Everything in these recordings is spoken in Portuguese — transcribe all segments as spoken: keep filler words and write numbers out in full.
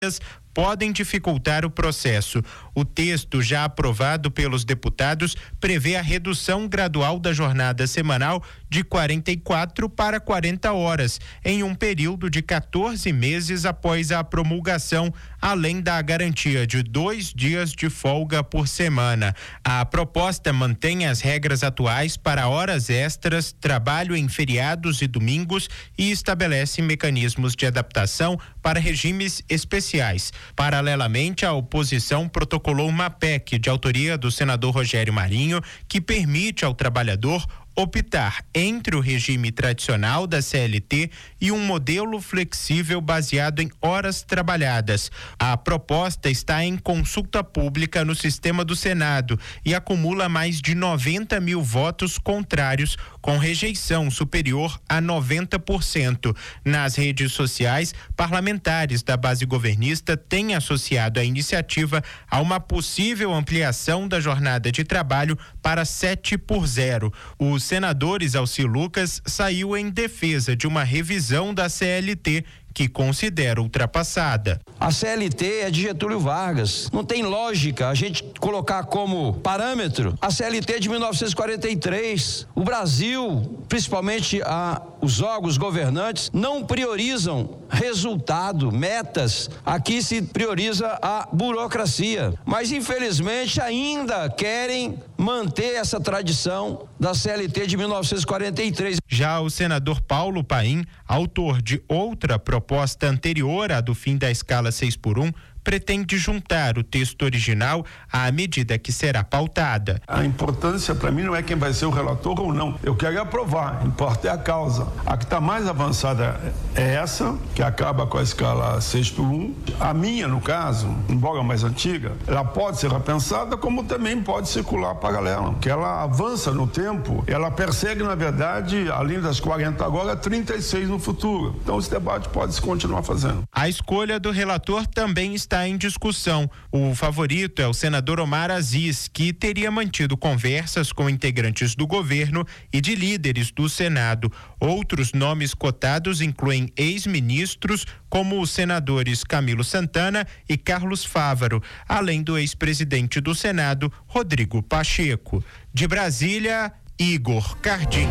podem dificultar o processo. O texto, já aprovado pelos deputados, prevê a redução gradual da jornada semanal de quarenta e quatro para quarenta horas, em um período de quatorze meses após a promulgação, além da garantia de dois dias de folga por semana. A proposta mantém as regras atuais para horas extras, trabalho em feriados e domingos e estabelece mecanismos de adaptação para regimes especiais. Paralelamente, a oposição protocolou uma P E C de autoria do senador Rogério Marinho que permite ao trabalhador optar entre o regime tradicional da C L T e um modelo flexível baseado em horas trabalhadas. A proposta está em consulta pública no sistema do Senado e acumula mais de noventa mil votos contrários, com rejeição superior a noventa por cento. Nas redes sociais, parlamentares da base governista têm associado a iniciativa a uma possível ampliação da jornada de trabalho para sete por zero. O senador Exalci Lucas saiu em defesa de uma revisão da C L T que considera ultrapassada. A C L T é de Getúlio Vargas. Não tem lógica a gente colocar como parâmetro a C L T de mil novecentos e quarenta e três. O Brasil, principalmente a, os órgãos governantes, não priorizam resultado, metas. Aqui se prioriza a burocracia. Mas, infelizmente, ainda querem manter essa tradição da C L T de mil novecentos e quarenta e três. Já o senador Paulo Paim, autor de outra proposta anterior à do fim da escala seis por um, pretende juntar o texto original à medida que será pautada. A importância para mim não é quem vai ser o relator ou não. Eu quero aprovar, importa é a causa. A que está mais avançada é essa, que acaba com a escala seis por um. A minha, no caso, embora mais antiga, ela pode ser repensada, como também pode circular paralela, que ela avança no tempo, ela persegue, na verdade, além das quarenta agora, trinta e seis no futuro. Então esse debate pode se continuar fazendo. A escolha do relator também está está em discussão. O favorito é o senador Omar Aziz, que teria mantido conversas com integrantes do governo e de líderes do Senado. Outros nomes cotados incluem ex-ministros, como os senadores Camilo Santana e Carlos Fávaro, além do ex-presidente do Senado, Rodrigo Pacheco. De Brasília, Igor Cardim.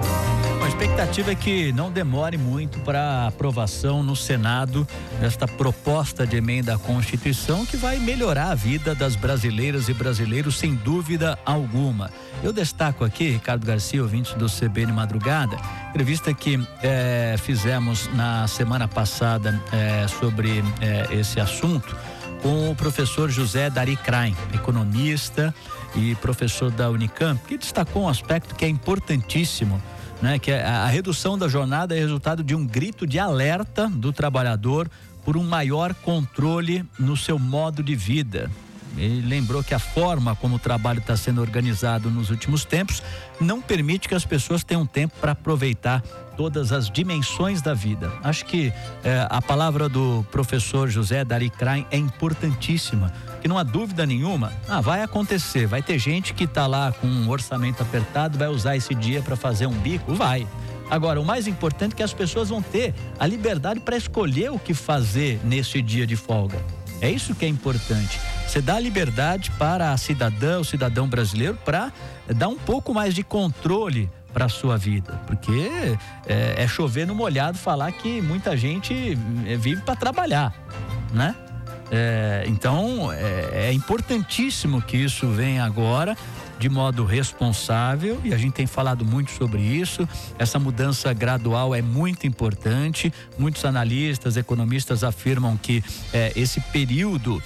A expectativa é que não demore muito para aprovação no Senado desta proposta de emenda à Constituição que vai melhorar a vida das brasileiras e brasileiros, sem dúvida alguma. Eu destaco aqui, Ricardo Garcia, ouvintes do C B N Madrugada, entrevista que eh, fizemos na semana passada eh, sobre eh, esse assunto com o professor José Dari Krain, economista e professor da Unicamp, que destacou um aspecto que é importantíssimo, né, que a, a redução da jornada é resultado de um grito de alerta do trabalhador por um maior controle no seu modo de vida. Ele lembrou que a forma como o trabalho está sendo organizado nos últimos tempos não permite que as pessoas tenham tempo para aproveitar todas as dimensões da vida. Acho que eh, a palavra do professor José Dari Krain é importantíssima, que não há dúvida nenhuma, ah, vai acontecer, vai ter gente que está lá com um orçamento apertado, vai usar esse dia para fazer um bico, vai. Agora, o mais importante é que as pessoas vão ter a liberdade para escolher o que fazer nesse dia de folga. É isso que é importante. Você dá liberdade para a cidadã, o cidadão brasileiro, para dar um pouco mais de controle para a sua vida, porque é, é chover no molhado falar que muita gente vive para trabalhar, né? É, então é, é importantíssimo que isso venha agora de modo responsável, e a gente tem falado muito sobre isso. Essa mudança gradual é muito importante. Muitos analistas, economistas afirmam que é, esse período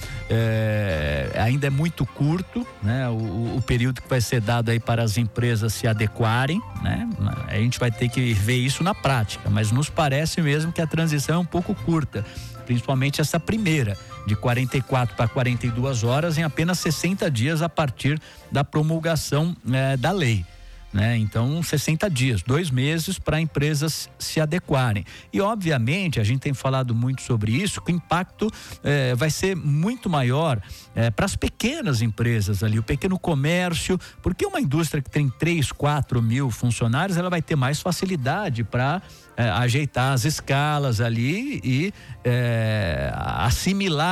é, ainda é muito curto, né? O, o período que vai ser dado aí para as empresas se adequarem, né? A gente vai ter que ver isso na prática, mas nos parece mesmo que a transição é um pouco curta, principalmente essa primeira, de quarenta e quatro para quarenta e duas horas em apenas sessenta dias a partir da promulgação eh, da lei. né? Então, sessenta dias, dois meses para empresas se adequarem. E, obviamente, a gente tem falado muito sobre isso, que o impacto eh, vai ser muito maior eh, para as pequenas empresas ali, o pequeno comércio, porque uma indústria que tem três, quatro mil funcionários, ela vai ter mais facilidade para eh, ajeitar as escalas ali e eh, assimilar